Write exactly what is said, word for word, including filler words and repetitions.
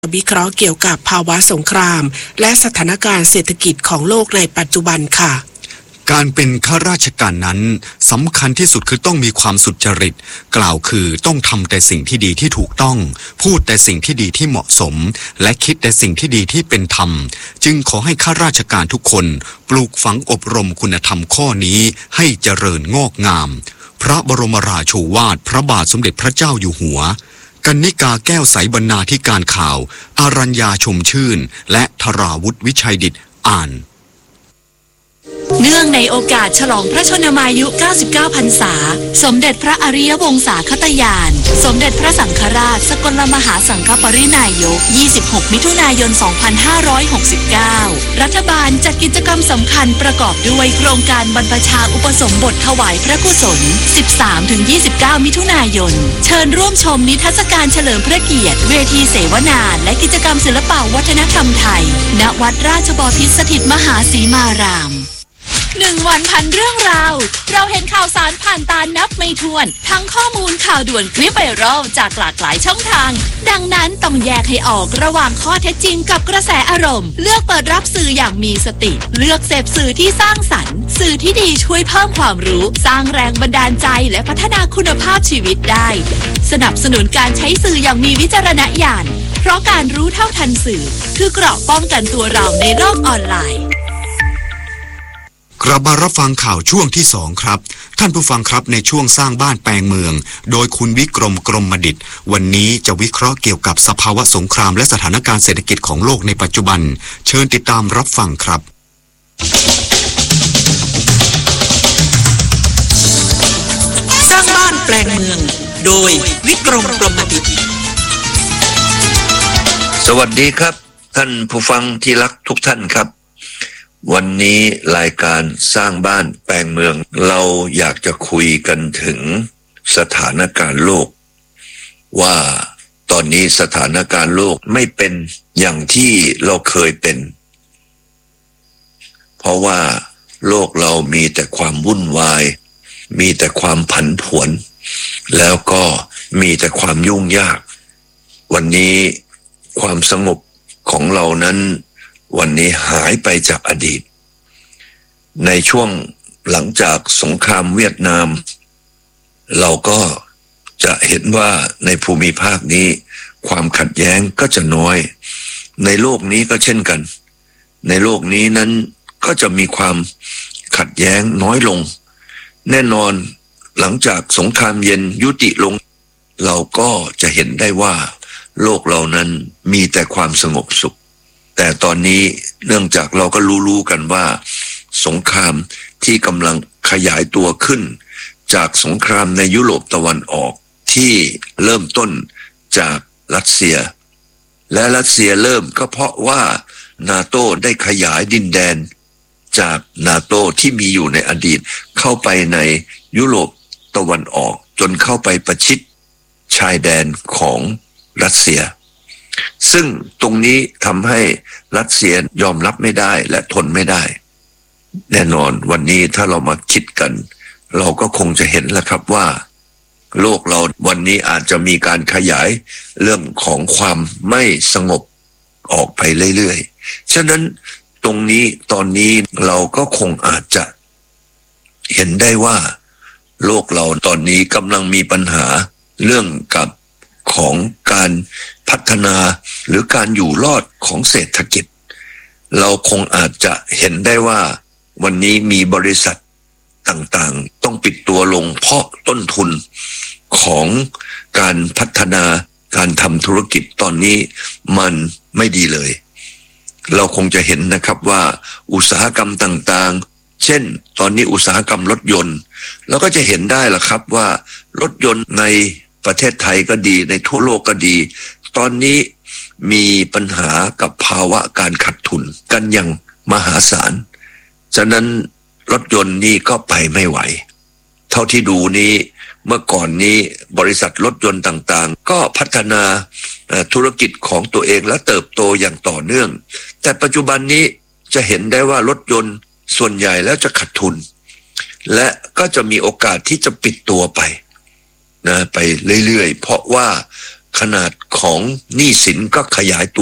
วิเคราะห์เกี่ยวกับภาวะสงครามและสถานการณ์เศรษฐกิจของโลกในปัจจุบันค่ะการเป็นข้าราชการนั้นสำคัญที่สุดคือต้องมีความสุจริตกล่าวคือต้องทำแต่สิ่งที่ดีที่ถูกต้องพูดแต่สิ่งที่ดีที่เหมาะสมและคิดแต่สิ่งที่ดีที่เป็นธรรมจึงขอให้ข้าราชการทุกคนปลูกฝังอบรมคุณธรรมข้อนี้ให้เจริญงอกงามพระบรมราโชวาทพระบาทสมเด็จพระเจ้าอยู่หัวกนิกาแก้วใสบรรณาธิการข่าวอารัญญาชมชื่นและธราวุฒิวิชัยดิษฐ์อ่านเนื่องในโอกาสฉลองพระชนมายุเก้าสิบเก้าพรรษาสมเด็จพระอริยวงศาคตญาณสมเด็จพระสังฆราชสกลมหาสังฆปรินายกยี่สิบหกมิถุนายนสองพันห้าร้อยหกสิบเก้ารัฐบาลจัดกิจกรรมสำคัญประกอบด้วยโครงการบรรพชาอุปสมบทถวายพระกุศล สิบสามถึงยี่สิบเก้า มิถุนายนเชิญร่วมชมนิทรรศการเฉลิมพระเกียรติเวทีเสวนาและกิจกรรมศิลปวัฒนธรรมไทยณวัดราชบพิตรสถิตมหาสีมารามหนึ่งวันพันเรื่องราวเราเห็นข่าวสารผ่านตานับไม่ถ้วนทั้งข้อมูลข่าวด่วนคลิปไวรัลจากหลากหลายช่องทางดังนั้นต้องแยกให้ออกระหว่างข้อเท็จจริงกับกระแสอารมณ์เลือกเปิดรับสื่ออย่างมีสติเลือกเสพสื่อที่สร้างสรรค์สื่อที่ดีช่วยเพิ่มความรู้สร้างแรงบันดาลใจและพัฒนาคุณภาพชีวิตได้สนับสนุนการใช้สื่ออย่างมีวิจารณญาณเพราะการรู้เท่าทันสื่อคือเกราะป้องกันตัวเราในโลกออนไลน์กลับมารับฟังข่าวช่วงที่สองครับท่านผู้ฟังครับในช่วงสร้างบ้านแปลงเมืองโดยคุณวิกรมกรมดิษฐ์วันนี้จะวิเคราะห์เกี่ยวกับสภาวะสงครามและสถานการณ์เศรษฐกิจของโลกในปัจจุบันเชิญติดตามรับฟังครับสร้างบ้านแปลงเมืองโดยวิกรมกรมดิษฐ์สวัสดีครับท่านผู้ฟังที่รักทุกท่านครับวันนี้รายการสร้างบ้านแปลงเมืองเราอยากจะคุยกันถึงสถานการณ์โลกว่าตอนนี้สถานการณ์โลกไม่เป็นอย่างที่เราเคยเป็นเพราะว่าโลกเรามีแต่ความวุ่นวายมีแต่ความผันผวนแล้วก็มีแต่ความยุ่งยากวันนี้ความสงบของเรานั้นวันนี้หายไปจากอดีตในช่วงหลังจากสงครามเวียดนามเราก็จะเห็นว่าในภูมิภาคนี้ความขัดแย้งก็จะน้อยในโลกนี้ก็เช่นกันในโลกนี้นั้นก็จะมีความขัดแย้งน้อยลงแน่นอนหลังจากสงครามเย็นยุติลงเราก็จะเห็นได้ว่าโลกเรานั้นมีแต่ความสงบสุขแต่ตอนนี้เนื่องจากเราก็รู้ๆกันว่าสงครามที่กำลังขยายตัวขึ้นจากสงครามในยุโรปตะวันออกที่เริ่มต้นจากรัสเซียและรัสเซียเริ่มก็เพราะว่านาโต้ได้ขยายดินแดนจากนาโต้ที่มีอยู่ในอดีตเข้าไปในยุโรปตะวันออกจนเข้าไปประชิดชายแดนของรัสเซียซึ่งตรงนี้ทำให้รัสเซียยอมรับไม่ได้และทนไม่ได้แน่นอนวันนี้ถ้าเรามาคิดกันเราก็คงจะเห็นแล้วครับว่าโลกเราวันนี้อาจจะมีการขยายเรื่องของความไม่สงบออกไปเรื่อยๆฉะนั้นตรงนี้ตอนนี้เราก็คงอาจจะเห็นได้ว่าโลกเราตอนนี้กำลังมีปัญหาเรื่องกับของการพัฒนาหรือการอยู่รอดของเศรษฐกิจเราคงอาจจะเห็นได้ว่าวันนี้มีบริษัทต่างๆต้องปิดตัวลงเพราะต้นทุนของการพัฒนาการทำธุรกิจตอนนี้มันไม่ดีเลยเราคงจะเห็นนะครับว่าอุตสาหกรรมต่างๆเช่นตอนนี้อุตสาหกรรมรถยนต์เราก็จะเห็นได้ล่ะครับว่ารถยนต์ในประเทศไทยก็ดีในทั่วโลกก็ดีตอนนี้มีปัญหากับภาวะการขาดทุนกันอย่างมหาศาลฉะนั้นรถยนต์นี่ก็ไปไม่ไหวเท่าที่ดูนี้เมื่อก่อนนี้บริษัทรถยนต์ต่างๆก็พัฒนาธุรกิจของตัวเองและเติบโตอย่างต่อเนื่องแต่ปัจจุบันนี้จะเห็นได้ว่ารถยนต์ส่วนใหญ่แล้วจะขาดทุนและก็จะมีโอกาสที่จะปิดตัวไปนะไปเรื่อยๆเพราะว่าขนาดของหนี้สินก็ขยายตัว